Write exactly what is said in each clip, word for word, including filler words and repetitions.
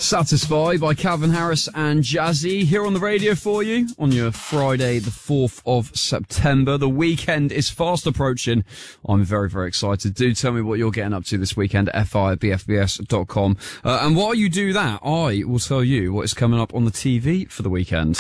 Satisfy by Calvin Harris and Jazzy here on the radio for you on your Friday the fourth of September. The weekend is fast approaching. I'm very, very excited. Do tell me what you're getting up to this weekend at f i at b f b s dot com. Uh, and while you do that, I will tell you what is coming up on the T V for the weekend.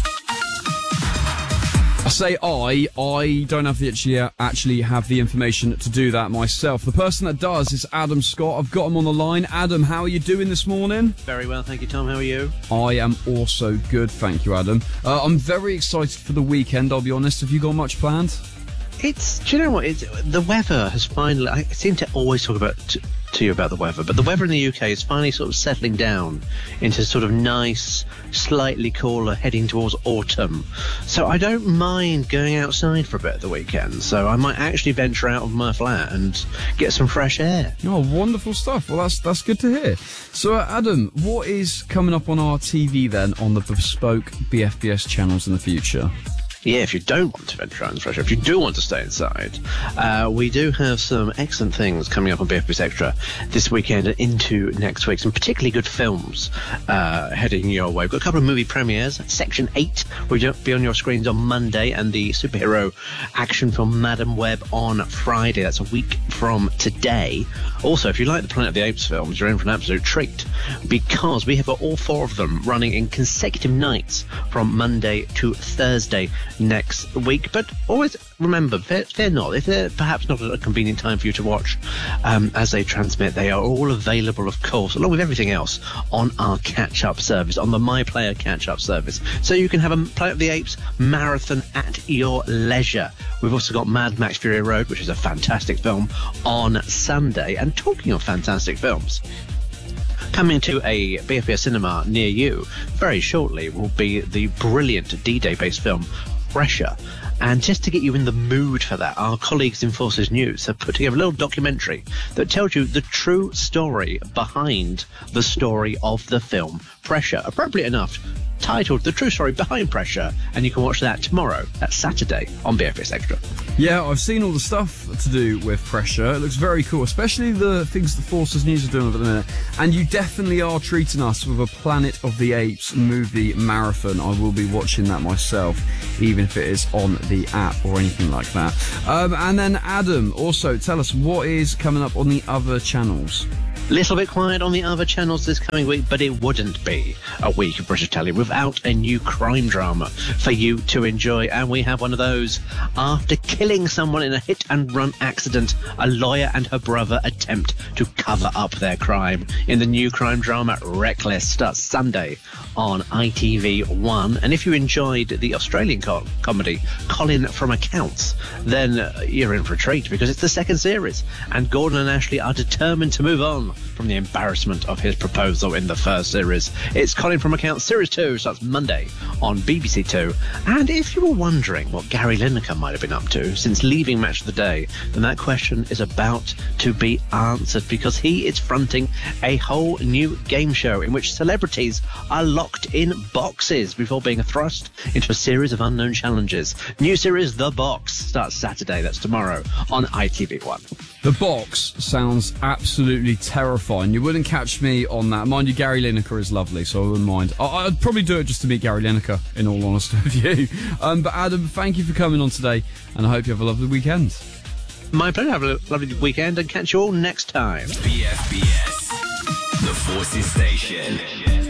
I say I, I don't have the actually, uh, actually have the information to do that myself. The person that does is Adam Scott. I've got him on the line. Adam, how are you doing this morning? Very well, thank you, Tom. How are you? I am also good, thank you, Adam. Uh, I'm very excited for the weekend, I'll be honest. Have you got much planned? It's, do you know what, it's, the weather has finally, I seem to always talk about to, to you about the weather, but the weather in the U K is finally sort of settling down into sort of nice, slightly cooler, heading towards autumn. So I don't mind going outside for a bit at the weekend, so I might actually venture out of my flat and get some fresh air. Oh, wonderful stuff. Well, that's that's good to hear. So, uh, Adam, what is coming up on our T V then on the bespoke B F B S channels in the future? Yeah, if you don't want to venture out in the fresh air, if you do want to stay inside, uh, we do have some excellent things coming up on B F B S Extra this weekend and into next week. Some particularly good films uh, heading your way. We've got a couple of movie premieres. Section eight will be on your screens on Monday, and the superhero action film Madam Web on Friday. That's a week from today. Also, if you like the Planet of the Apes films, you're in for an absolute treat, because we have got all four of them running in consecutive nights from Monday to Thursday next week. But always remember, they're, they're not, if they're perhaps not a convenient time for you to watch um, as they transmit, they are all available, of course, along with everything else, on our catch-up service, on the MyPlayer catch-up service. So you can have a Planet of the Apes marathon at your leisure. We've also got Mad Max Fury Road, which is a fantastic film, on Sunday. And talking of fantastic films, coming to a B F B S cinema near you very shortly will be the brilliant D-Day based film Pressure. And just to get you in the mood for that, our colleagues in Forces News have put together a little documentary that tells you the true story behind the story of the film Pressure. Appropriate enough, titled The True Story Behind Pressure, and you can watch that tomorrow, that's Saturday, on B F B S Extra. Yeah, I've seen all the stuff to do with Pressure. It looks very cool, especially the things the Forces News are doing at the minute. And you definitely are treating us with a Planet of the Apes movie marathon. I will be watching that myself, even if it is on the app or anything like that. Um, and then, Adam, also tell us what is coming up on the other channels. Little bit quiet on the other channels this coming week, but it wouldn't be a week of British telly without a new crime drama for you to enjoy. And we have one of those. After killing someone in a hit-and-run accident, a lawyer and her brother attempt to cover up their crime. In the new crime drama Reckless, starts Sunday on I T V one. And if you enjoyed the Australian co- comedy Colin from Accounts, then uh, you're in for a treat, because it's the second series, and Gordon and Ashley are determined to move on from the embarrassment of his proposal in the first series. It's Colin from Accounts Series two, starts Monday on B B C Two. And if you were wondering what Gary Lineker might have been up to since leaving Match of the Day, then that question is about to be answered, because he is fronting a whole new game show in which celebrities are locked in boxes before being thrust into a series of unknown challenges. New series The Box starts Saturday, that's tomorrow, on I T V one. The Box sounds absolutely terrifying. You wouldn't catch me on that. Mind you, Gary Lineker is lovely, so I wouldn't mind. I- I'd probably do it just to meet Gary Lineker, in all honesty with you. Um, but Adam, thank you for coming on today, and I hope you have a lovely weekend. My pleasure. Have a lovely weekend, and catch you all next time. B F B S, the Forces Station.